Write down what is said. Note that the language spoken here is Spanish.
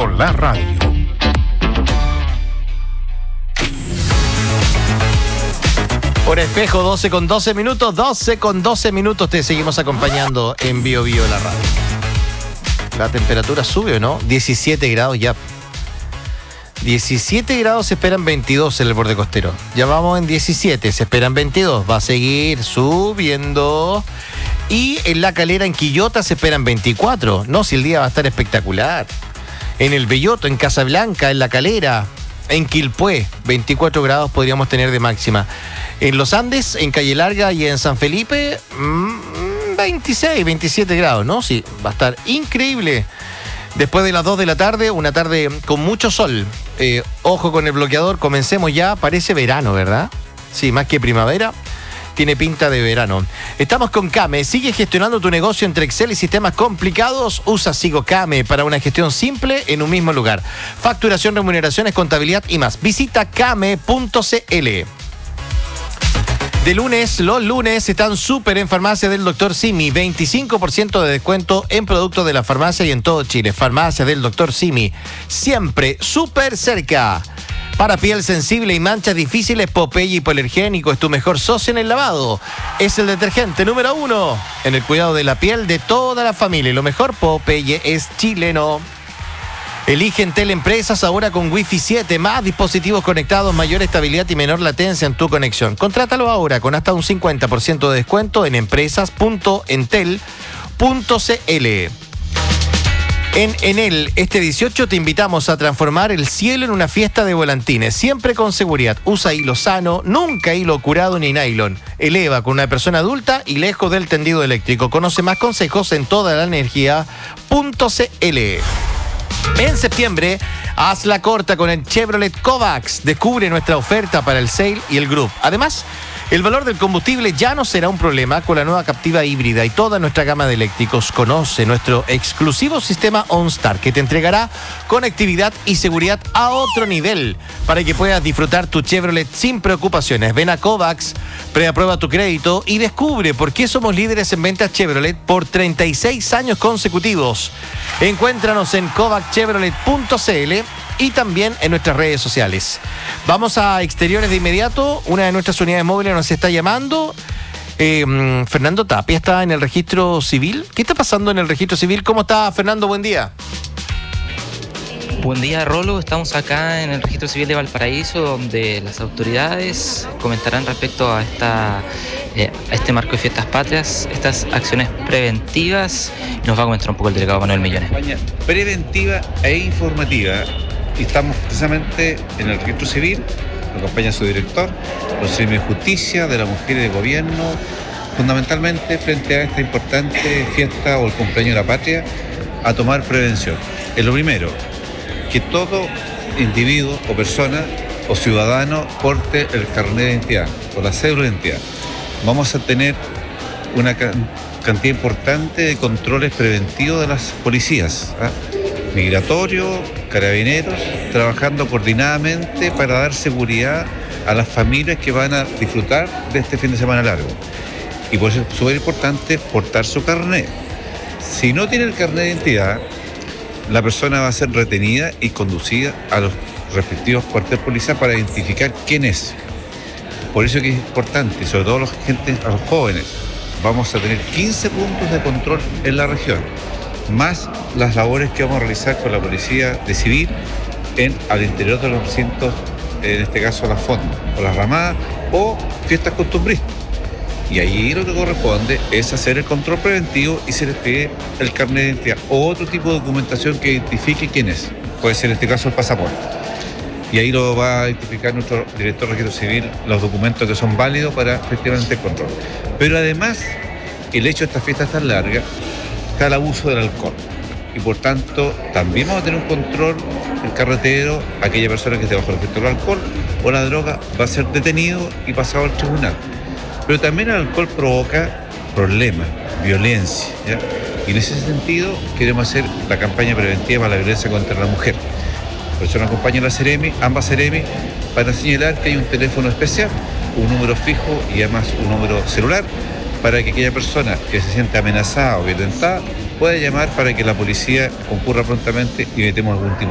Vivo la radio. Por espejo, 12 con 12 minutos, te seguimos acompañando en Bio la radio. La temperatura sube, ¿no? 17 grados ya. 17 grados, se esperan 22 en el borde costero. Ya vamos en 17, se esperan 22. Va a seguir subiendo. Y en La Calera, en Quillota, se esperan 24. No, si el día va a estar espectacular. En el Belloto, en Casablanca, en La Calera, en Quilpué, 24 grados podríamos tener de máxima. En los Andes, en Calle Larga y en San Felipe, 26, 27 grados, ¿no? Sí, va a estar increíble. Después de las 2 de la tarde, una tarde con mucho sol. Ojo con el bloqueador, comencemos ya, parece verano, ¿verdad? Sí, más que primavera, tiene pinta de verano. Estamos con Kame. ¿Sigue gestionando tu negocio entre Excel y sistemas complicados? Usa Sigo Kame para una gestión simple en un mismo lugar. Facturación, remuneraciones, contabilidad y más. Visita kame.cl. Los lunes están súper en Farmacia del Dr. Simi. 25% de descuento en productos de la farmacia y en todo Chile. Farmacia del Dr. Simi. Siempre súper cerca. Para piel sensible y manchas difíciles, Popeye Hipoalergénico es tu mejor socio en el lavado. Es el detergente número 1 en el cuidado de la piel de toda la familia. Y lo mejor, Popeye es chileno. Elige Entel Empresas ahora con Wi-Fi 7, más dispositivos conectados, mayor estabilidad y menor latencia en tu conexión. Contrátalo ahora con hasta un 50% de descuento en empresas.entel.cl. En Enel, este 18 te invitamos a transformar el cielo en una fiesta de volantines, siempre con seguridad. Usa hilo sano, nunca hilo curado ni nylon. Eleva con una persona adulta y lejos del tendido eléctrico. Conoce más consejos en todalaenergia.cl. En septiembre, haz la corta con el Chevrolet Kovacs. Descubre nuestra oferta para el Sail y el Group. Además, el valor del combustible ya no será un problema con la nueva Captiva híbrida y toda nuestra gama de eléctricos. Conoce nuestro exclusivo sistema OnStar que te entregará conectividad y seguridad a otro nivel para que puedas disfrutar tu Chevrolet sin preocupaciones. Ven a Kovacs, preaprueba tu crédito y descubre por qué somos líderes en ventas Chevrolet por 36 años consecutivos. Encuéntranos en kovacchevrolet.cl y también en nuestras redes sociales. Vamos a exteriores de inmediato. Una de nuestras unidades móviles nos está llamando. Fernando Tapia está en el registro civil. ¿Qué está pasando en el registro civil? ¿Cómo está, Fernando? Buen día. Buen día, Rolo. Estamos acá en el registro civil de Valparaíso, donde las autoridades comentarán respecto a este marco de fiestas patrias, estas acciones preventivas. Nos va a comentar un poco el delegado Manuel Millones. Campaña preventiva e informativa. Y estamos precisamente en el registro civil, nos acompaña su director, los servicios de justicia, de la mujer y de gobierno, fundamentalmente frente a esta importante fiesta o el cumpleaños de la patria, a tomar prevención. Es lo primero, que todo individuo o persona o ciudadano porte el carnet de identidad o la cédula de identidad. Vamos a tener una cantidad importante de controles preventivos de las policías, migratorios, carabineros, trabajando coordinadamente para dar seguridad a las familias que van a disfrutar de este fin de semana largo. Y por eso es súper importante portar su carnet. Si no tiene el carnet de identidad, la persona va a ser retenida y conducida a los respectivos cuarteles policiales para identificar quién es. Por eso que es importante, sobre todo a los jóvenes, vamos a tener 15 puntos de control en la región, más las labores que vamos a realizar con la policía de civil al interior de los recintos, en este caso las fondas, o las ramadas, o fiestas costumbristas. Y ahí lo que corresponde es hacer el control preventivo y se les pide el carnet de identidad o otro tipo de documentación que identifique quién es. Puede ser en este caso el pasaporte. Y ahí lo va a identificar nuestro director de registro civil, los documentos que son válidos para efectivamente el control. Pero además, el hecho de estas fiestas tan largas, está el abuso del alcohol. Y por tanto, también vamos a tener un control en carretero. Aquella persona que esté bajo el efecto del alcohol o la droga va a ser detenido y pasado al tribunal. Pero también el alcohol provoca problemas, violencia, ¿ya? Y en ese sentido queremos hacer la campaña preventiva para la violencia contra la mujer. Por eso nos acompaña la Seremi, ambas Seremi, para señalar que hay un teléfono especial, un número fijo y además un número celular, para que aquella persona que se siente amenazada o violentada pueda llamar para que la policía concurra prontamente y metemos algún tipo